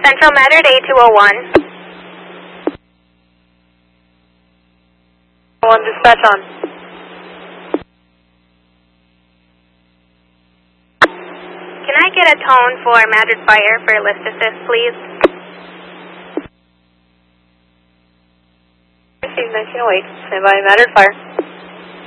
Central Madrid A201. 1 dispatch on. Can I get a tone for Madrid Fire for lift assist, please? Received 1908. Stand by Madrid Fire.